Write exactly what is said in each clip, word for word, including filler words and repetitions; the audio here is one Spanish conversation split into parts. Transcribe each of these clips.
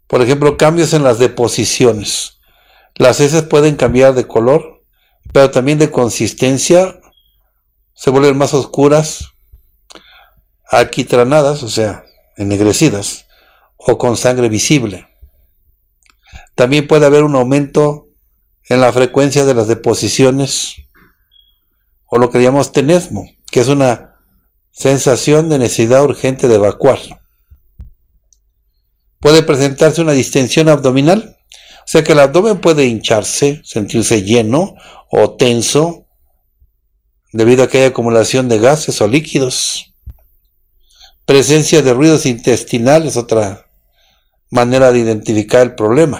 Por ejemplo, cambios en las deposiciones. Las heces pueden cambiar de color, pero también de consistencia, se vuelven más oscuras, alquitranadas, o sea, ennegrecidas, o con sangre visible. También puede haber un aumento en la frecuencia de las deposiciones, o lo que llamamos tenesmo, que es una sensación de necesidad urgente de evacuar. Puede presentarse una distensión abdominal, o sea que el abdomen puede hincharse, sentirse lleno o tenso, debido a que hay acumulación de gases o líquidos. Presencia de ruidos intestinales, otra manera de identificar el problema.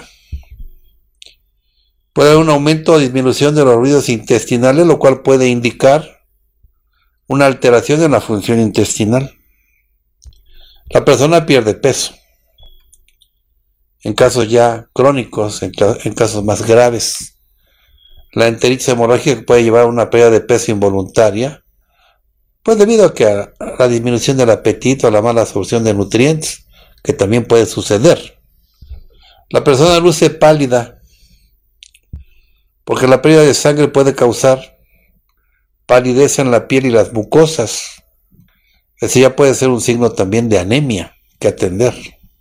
Puede haber un aumento o disminución de los ruidos intestinales, lo cual puede indicar una alteración en la función intestinal. La persona pierde peso. En casos ya crónicos, en, en casos más graves. La enteritis hemorrágica puede llevar a una pérdida de peso involuntaria, pues debido a que a la disminución del apetito, a la mala absorción de nutrientes, que también puede suceder. La persona luce pálida, porque la pérdida de sangre puede causar palidez en la piel y las mucosas. Ese ya puede ser un signo también de anemia que atender.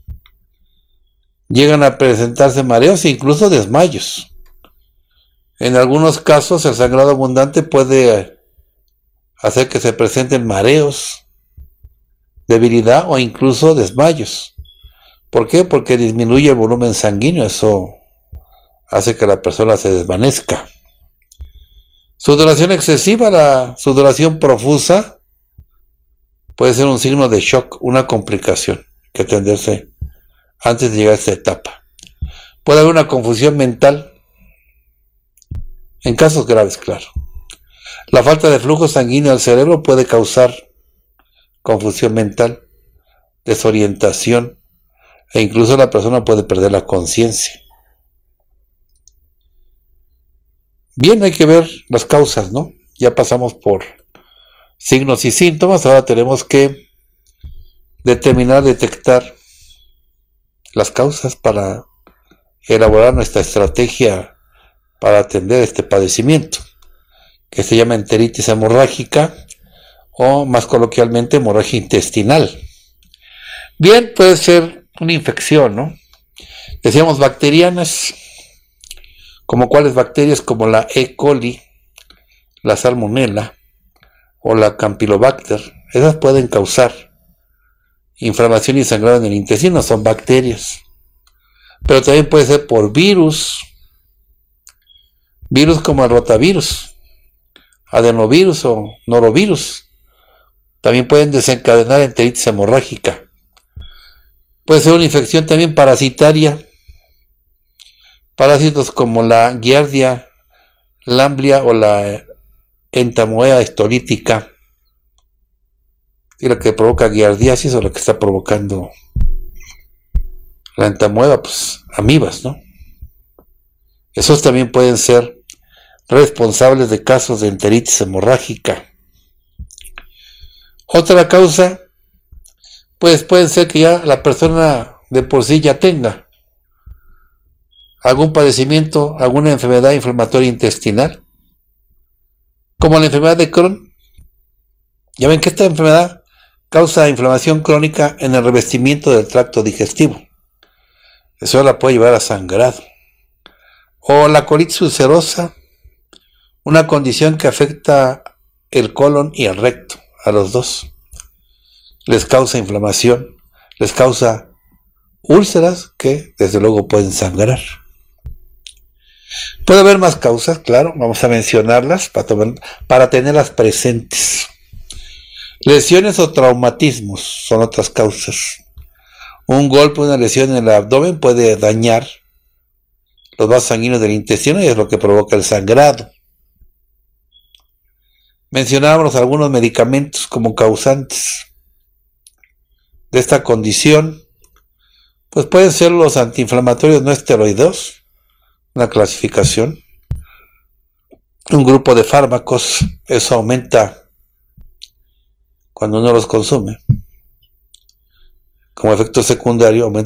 Llegan a presentarse mareos e incluso desmayos. En algunos casos el sangrado abundante puede hacer que se presenten mareos, debilidad o incluso desmayos. ¿Por qué? Porque disminuye el volumen sanguíneo, eso hace que la persona se desvanezca. Sudoración excesiva, la sudoración profusa puede ser un signo de shock, una complicación que atenderse antes de llegar a esta etapa. Puede haber una confusión mental, en casos graves, claro. La falta de flujo sanguíneo al cerebro puede causar confusión mental, desorientación, e incluso la persona puede perder la conciencia. Bien, hay que ver las causas, ¿no? Ya pasamos por signos y síntomas, ahora tenemos que determinar, detectar las causas para elaborar nuestra estrategia para atender este padecimiento, que se llama enteritis hemorrágica o más coloquialmente hemorragia intestinal. Bien, puede ser una infección, ¿no? Decíamos bacterianas, como cuáles bacterias, como la E. coli, la salmonella o la campylobacter. Esas pueden causar inflamación y sangrado en el intestino, son bacterias. Pero también puede ser por virus, virus como el rotavirus, adenovirus o norovirus. También pueden desencadenar enteritis hemorrágica. Puede ser una infección también parasitaria. Parásitos como la Giardia lamblia o la entamoeba histolítica, y lo que provoca giardiasis o lo que está provocando la entamoeba, pues amibas, ¿no? Esos también pueden ser responsables de casos de enteritis hemorrágica. Otra causa, pues puede ser que ya la persona de por sí ya tenga algún padecimiento, alguna enfermedad inflamatoria intestinal, como la enfermedad de Crohn. Ya ven que esta enfermedad causa inflamación crónica en el revestimiento del tracto digestivo. Eso la puede llevar a sangrado. O la colitis ulcerosa, una condición que afecta el colon y el recto, a los dos. Les causa inflamación, les causa úlceras que desde luego pueden sangrar. Puede haber más causas, claro, vamos a mencionarlas para, tomar, para tenerlas presentes. Lesiones o traumatismos son otras causas. Un golpe, una lesión en el abdomen puede dañar los vasos sanguíneos del intestino y es lo que provoca el sangrado. Mencionábamos algunos medicamentos como causantes de esta condición, pues pueden ser los antiinflamatorios no esteroideos, una clasificación, un grupo de fármacos, eso aumenta cuando uno los consume, como efecto secundario aumenta